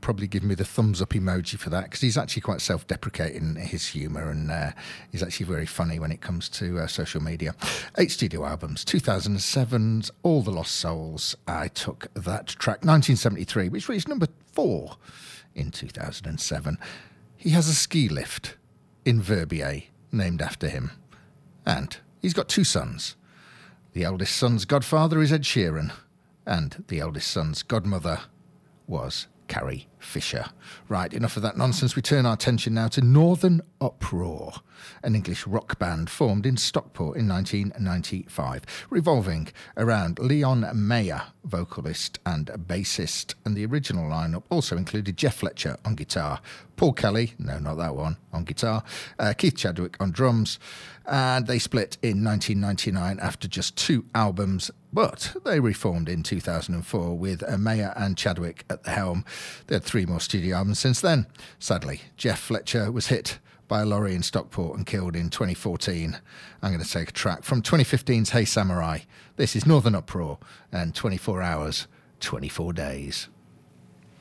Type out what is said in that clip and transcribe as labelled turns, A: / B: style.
A: probably give me the thumbs up emoji for that, because he's actually quite self-deprecating in his humour, and he's actually very funny when it comes to social media. 8 studio albums. 2007's All the Lost Souls. I took that track. 1973, which reached number 4 in 2007. He has a ski lift in Verbier named after him. And he's got 2 sons. The eldest son's godfather is Ed Sheeran, and the eldest son's godmother was Carrie Fisher. Right, enough of that nonsense. We turn our attention now to Northern Uproar, an English rock band formed in Stockport in 1995, revolving around Leon Mayer, vocalist and bassist, and the original lineup also included Jeff Fletcher on guitar, Paul Kelly, no, not that one, on guitar, Keith Chadwick on drums, and they split in 1999 after just 2 albums, but they reformed in 2004 with Mayer and Chadwick at the helm. They had 3 more studio albums since then. Sadly, Jeff Fletcher was hit by a lorry in Stockport and killed in 2014. I'm going to take a track from 2015's Hey Samurai. This is Northern Uproar and 24 Hours, 24 Days.